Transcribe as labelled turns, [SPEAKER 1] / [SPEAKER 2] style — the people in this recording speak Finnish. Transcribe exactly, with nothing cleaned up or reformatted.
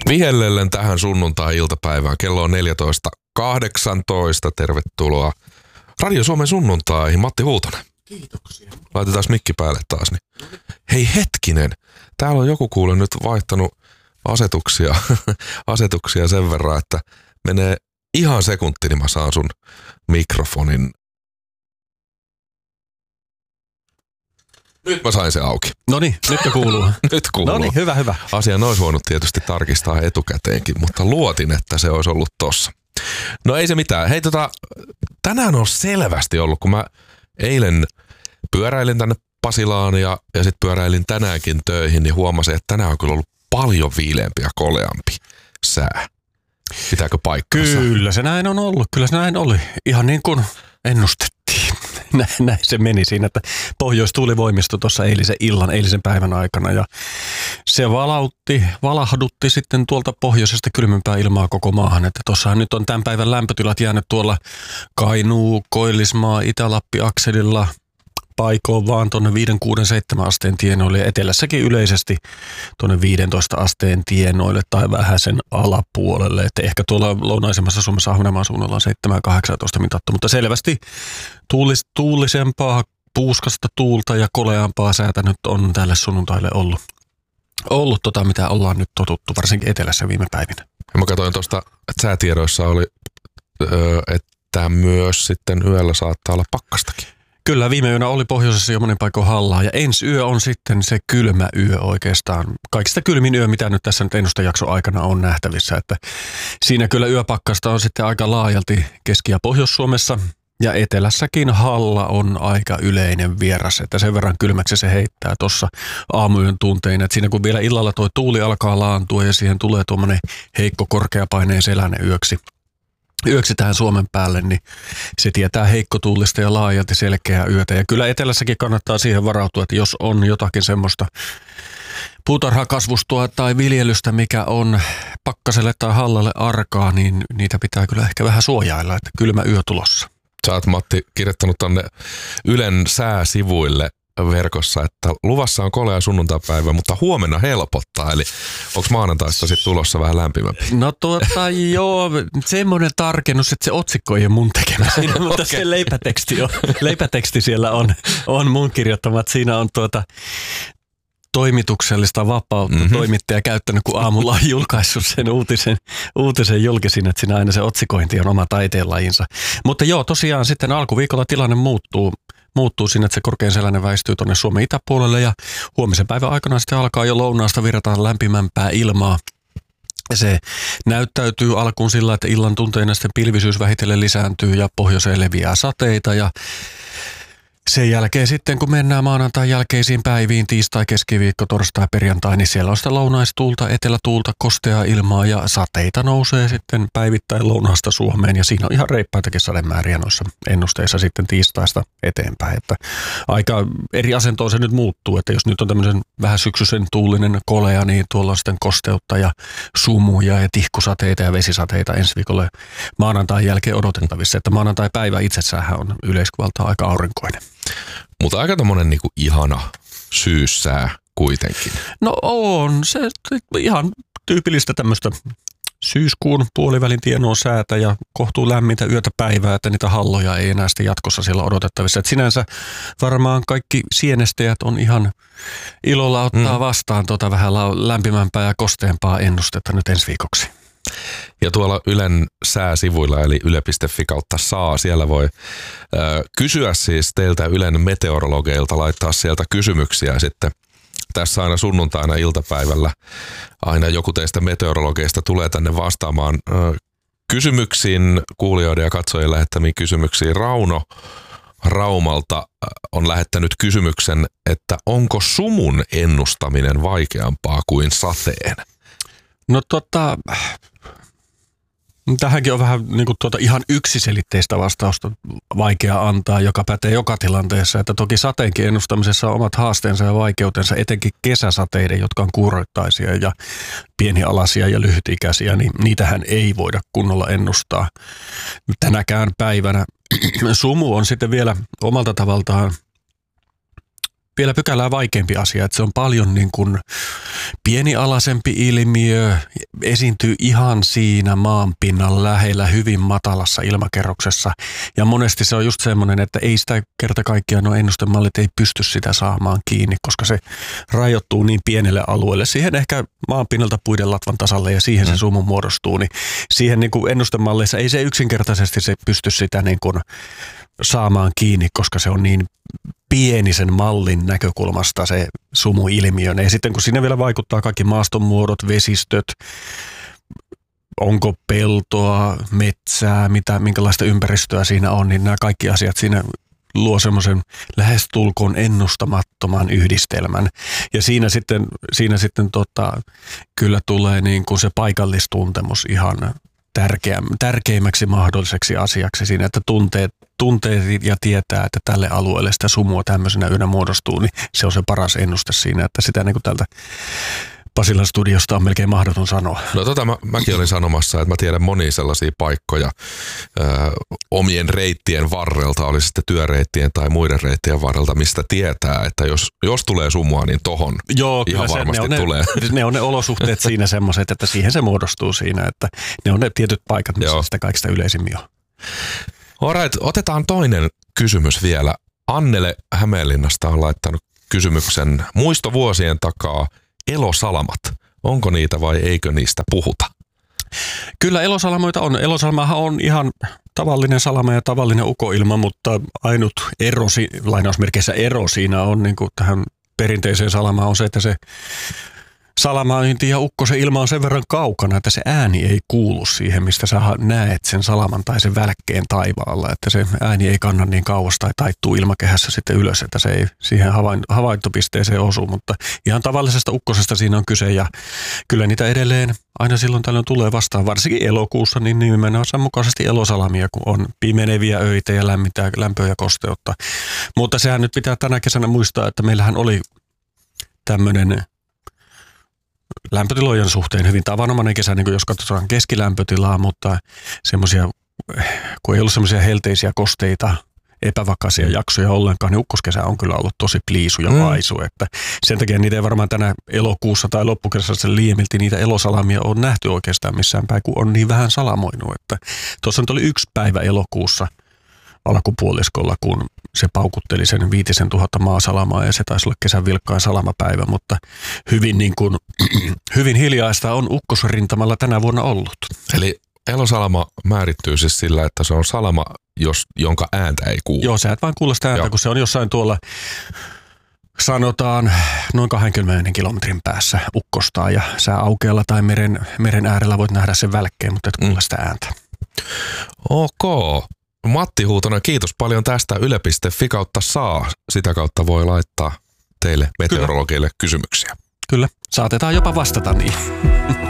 [SPEAKER 1] Vihellellen tähän sunnuntai-iltapäivään. Kello on neljätoista kahdeksantoista. Tervetuloa Radio Suomen sunnuntaihin. Matti Huutonen.
[SPEAKER 2] Kiitoksia.
[SPEAKER 1] Laitetaan mikki päälle taas. Niin. Hei hetkinen. Täällä on joku kuule nyt vaihtanut asetuksia, asetuksia sen verran, että menee ihan sekunti, niin mä saan sun mikrofonin. Nyt mä sain se auki.
[SPEAKER 2] Noniin, nyt jo kuuluu.
[SPEAKER 1] Nyt kuuluu.
[SPEAKER 2] Noniin, hyvä, hyvä.
[SPEAKER 1] Asian olisi voinut tietysti tarkistaa etukäteenkin, mutta luotin, että se olisi ollut tossa. No ei se mitään. Hei tota, tänään on selvästi ollut, kun mä eilen pyöräilin tänne Pasilaan ja, ja sit pyöräilin tänäänkin töihin, niin huomasin, että tänään on kyllä ollut paljon viileämpi ja koleampi sää. Pitääkö paikkansa?
[SPEAKER 2] Kyllä se näin on ollut. Kyllä se näin oli. Ihan niin kuin ennustettiin. Näin se meni siinä, että pohjoistuuli voimistui tuossa eilisen illan, eilisen päivän aikana ja se valautti, valahdutti sitten tuolta pohjoisesta kylmempää ilmaa koko maahan, että tuossahan nyt on tämän päivän lämpötilat jäänyt tuolla Kainuu, Koillismaa, Itä-Lappi-akselilla paikoon vaan tuonne viisi, kuusi, seitsemän asteen tienoille ja etelässäkin yleisesti tuonne viisitoista asteen tienoille tai vähän sen alapuolelle. Että ehkä tuolla lounaisemmassa Suomessa Ahvenanmaan suunnalla on seitsemän kahdeksantoista mitattu, mutta selvästi tuulis, tuulisempaa, puuskasta tuulta ja koleampaa säätä nyt on tälle sunnuntaille ollut. Ollut tota, mitä ollaan nyt totuttu, varsinkin etelässä viime päivinä.
[SPEAKER 1] Ja mä katsoin tuosta, että säätiedoissa oli, että myös sitten yöllä saattaa olla pakkastakin.
[SPEAKER 2] Kyllä, viime yönä oli pohjoisessa jo monen paikon hallaa ja ensi yö on sitten se kylmä yö oikeastaan. Kaikista kylmin yö, mitä nyt tässä nyt ennustejakson aikana on nähtävissä. Että siinä kyllä yöpakkasta on sitten aika laajalti Keski- ja Pohjois-Suomessa ja etelässäkin halla on aika yleinen vieras. Että sen verran kylmäksi se heittää tuossa aamuyön tunteina. Että siinä kun vielä illalla tuo tuuli alkaa laantua ja siihen tulee tuommoinen heikko korkeapaineen selänen yöksi. Yöksi tähän Suomen päälle, niin se tietää heikkotuulista ja laajalti selkeää yötä. Ja kyllä etelässäkin kannattaa siihen varautua, että jos on jotakin semmoista puutarhakasvustoa tai viljelystä, mikä on pakkaselle tai hallalle arkaa, niin niitä pitää kyllä ehkä vähän suojailla, että kylmä yö tulossa.
[SPEAKER 1] Sä oot, Matti, kirjoittanut tonne Ylen sääsivuille verkossa, että luvassa on kolea sunnuntaipäivä, mutta huomenna helpottaa. Eli onko maanantaista sitten tulossa vähän lämpimämpi?
[SPEAKER 2] No tuota joo, semmoinen tarkennus, että se otsikko ei ole mun tekemä siinä, mutta okay. Se leipäteksti, on, leipäteksti siellä on, on mun kirjoittama. Siinä on tuota toimituksellista vapautta mm-hmm. toimittaja käyttänyt, kun aamulla on julkaissut sen uutisen, uutisen julkisin, että siinä aina se otsikointi on oma taiteenlajinsa. Mutta joo, tosiaan sitten alkuviikolla tilanne muuttuu. Muuttuu siinä, että se korkein selänen väistyy tuonne Suomen itäpuolelle ja huomisen päivän aikana sitten alkaa jo lounaasta virrata lämpimämpää ilmaa. Se näyttäytyy alkuun sillä, että illan tunteina sitten pilvisyys vähitellen lisääntyy ja pohjoiseen leviää sateita ja sen jälkeen sitten, kun mennään maanantain jälkeisiin päiviin, tiistai, keskiviikko, torstai, perjantai, niin siellä on sitä lounaistuulta, etelätuulta, kosteaa ilmaa ja sateita nousee sitten päivittäin lounaasta Suomeen. Ja siinä on ihan reippaitakin sademääriä noissa ennusteissa sitten tiistaista eteenpäin. Että aika eri asentoon se nyt muuttuu, että jos nyt on tämmöisen vähän syksyisen tuulinen kolea, niin tuolla on sitten kosteutta ja sumuja ja tihkusateita ja vesisateita ensi viikolle maanantain jälkeen odotettavissa. Että maanantai päivä itsessään on yleiskuvaltaan aika aurinkoinen.
[SPEAKER 1] Mutta aika tommonen niinku ihana syyssää kuitenkin.
[SPEAKER 2] No on se ihan tyypillistä tämmöistä syyskuun puolivälin tienoa säätä ja kohtuu lämmintä yötä päivää, että niitä halloja ei enää sitten jatkossa siellä odotettavissa. Et sinänsä varmaan kaikki sienestäjät on ihan ilolla ottaa vastaan tuota vähän lämpimämpää ja kosteampaa ennustetta nyt ensi viikoksi.
[SPEAKER 1] Ja tuolla Ylen sääsivuilla eli yle piste fi kautta saa, siellä voi ö, kysyä siis teiltä Ylen meteorologeilta, laittaa sieltä kysymyksiä ja sitten tässä aina sunnuntaina iltapäivällä aina joku teistä meteorologeista tulee tänne vastaamaan ö, kysymyksiin, kuulijoiden ja katsojien lähettämiin kysymyksiin. Rauno Raumalta on lähettänyt kysymyksen, että onko sumun ennustaminen vaikeampaa kuin sateen?
[SPEAKER 2] No tota, tähänkin on vähän niin kuin tuota ihan yksiselitteistä vastausta vaikea antaa, joka pätee joka tilanteessa. Että toki sateenkin ennustamisessa on omat haasteensa ja vaikeutensa, etenkin kesäsateiden, jotka on kuuroittaisia ja pienialaisia ja lyhytikäisiä, niin niitähän ei voida kunnolla ennustaa tänäkään päivänä. Sumu on sitten vielä omalta tavaltaan vielä pykälää vaikeampi asia, että se on paljon niin kuin pienialaisempi ilmiö, esiintyy ihan siinä maanpinnan lähellä, hyvin matalassa ilmakerroksessa. Ja monesti se on just semmoinen, että ei sitä kerta kaikkiaan nuo ennustemallit ei pysty sitä saamaan kiinni, koska se rajoittuu niin pienelle alueelle. Siihen ehkä maanpinnalta puiden latvan tasalle ja siihen se sumu muodostuu, niin siihen niin kuin ennustemalleissa ei se yksinkertaisesti se pysty sitä niin kuin saamaan kiinni, koska se on niin pieni sen mallin näkökulmasta se sumuilmiö. Ja sitten kun sinne vielä vaikuttaa kaikki maastonmuodot, vesistöt, onko peltoa, metsää, mitä, minkälaista ympäristöä siinä on, niin nämä kaikki asiat siinä luo semmoisen lähestulkoon ennustamattoman yhdistelmän. Ja siinä sitten, siinä sitten tota, kyllä tulee niin kuin se paikallistuntemus ihan tärkeä, tärkeimmäksi mahdolliseksi asiaksi siinä, että tuntee, tuntee ja tietää, että tälle alueelle sitä sumua tämmöisenä yönä muodostuu, niin se on se paras ennuste siinä, että sitä niin kuin tältä Pasilan studiosta on melkein mahdoton sanoa.
[SPEAKER 1] No tota mä, mäkin olin sanomassa, että mä tiedän monia sellaisia paikkoja ö, omien reittien varrelta, oli sitten työreittien tai muiden reittien varrelta, mistä tietää, että jos, jos tulee sumua, niin tohon
[SPEAKER 2] Joo,
[SPEAKER 1] ihan
[SPEAKER 2] se,
[SPEAKER 1] varmasti
[SPEAKER 2] ne
[SPEAKER 1] tulee.
[SPEAKER 2] Ne, ne on ne olosuhteet siinä semmoiset, että siihen se muodostuu siinä, että ne on ne tietyt paikat, missä Joo. sitä kaikista yleisimmin on.
[SPEAKER 1] Alright, otetaan toinen kysymys vielä. Annele Hämeenlinnasta on laittanut kysymyksen muistovuosien takaa. Elosalamat, onko niitä vai eikö niistä puhuta?
[SPEAKER 2] Kyllä elosalamoita on. Elosalamahan on ihan tavallinen salama ja tavallinen ukoilma, mutta ainut ero, lainausmerkeissä ero siinä on niin kuin tähän perinteiseen salamaan on se, että se salamainti ja ukkosen ilma on sen verran kaukana, että se ääni ei kuulu siihen, mistä sä näet sen salaman tai sen välkkeen taivaalla. Että se ääni ei kanna niin kauas tai taittuu ilmakehässä sitten ylös, että se ei siihen havaintopisteeseen osu. Mutta ihan tavallisesta ukkosesta siinä on kyse ja kyllä niitä edelleen aina silloin tällöin tulee vastaan, varsinkin elokuussa, niin nimenomaan mukaisesti elosalamia, kun on pimeneviä öitä ja lämmintä, lämpöä ja kosteutta. Mutta sehän nyt pitää tänä kesänä muistaa, että meillähän oli tämmöinen lämpötilojen suhteen hyvin tavanomainen kesä, niin kuin jos katsotaan keskilämpötilaa, mutta semmoisia, kun ei ollut semmoisia helteisiä kosteita, epävakaisia jaksoja ollenkaan, niin ukkoskesä on kyllä ollut tosi pliisu ja vaisu, mm. että sen takia niitä ei varmaan tänä elokuussa tai loppukesässä liiemilti niitä elosalamia on nähty oikeastaan missään päin, kun on niin vähän salamoinut, että tuossa nyt oli yksi päivä elokuussa alkupuoliskolla, kun se paukutteli sen viitisen tuhatta maasalamaa ja se taisi olla kesän vilkkain salamapäivä, mutta hyvin, niin kuin, hyvin hiljaista on ukkosrintamalla tänä vuonna ollut.
[SPEAKER 1] Eli elosalama määrittyy siis sillä, että se on salama, jos, jonka ääntä ei kuulu.
[SPEAKER 2] Joo, sä et vaan kuulla sitä ääntä, Joo. kun se on jossain tuolla, sanotaan noin kaksikymmentä kilometrin päässä ukkostaa ja sä aukealla tai meren, meren äärellä voit nähdä sen välkkeen, mutta et kuulla mm. sitä ääntä.
[SPEAKER 1] Ok. Matti Huutonen, kiitos paljon tästä. Yle piste fi kautta saa. Sitä kautta voi laittaa teille meteorologeille kysymyksiä.
[SPEAKER 2] Kyllä, saatetaan jopa vastata niin.